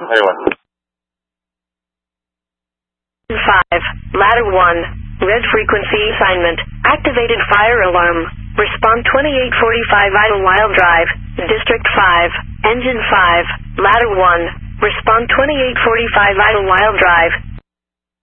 Anyone. 5, ladder 1, red frequency assignment, activated fire alarm, respond 2845 Idlewild Drive, District 5, engine 5, ladder 1, respond 2845 Idlewild Drive,